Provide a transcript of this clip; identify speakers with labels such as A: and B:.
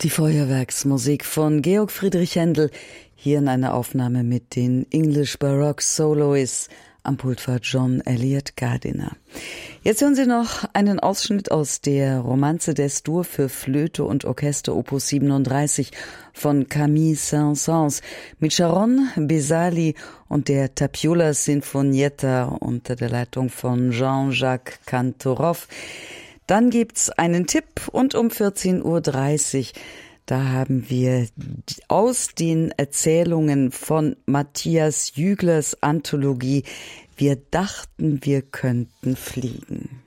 A: Die Feuerwerksmusik von Georg Friedrich Händel, hier in einer Aufnahme mit den English Baroque Soloists. Am Pult war John Elliott Gardiner. Jetzt hören Sie noch einen Ausschnitt aus der Romanze d'Es-Dur für Flöte und Orchester Opus 37 von Camille Saint-Saëns mit Sharon Bezali und der Tapiola Sinfonietta unter der Leitung von Jean-Jacques Kantorov. Dann gibt's einen Tipp und um 14:30 Uhr, da haben wir aus den Erzählungen von Matthias Jüglers Anthologie Wir dachten, wir könnten fliegen.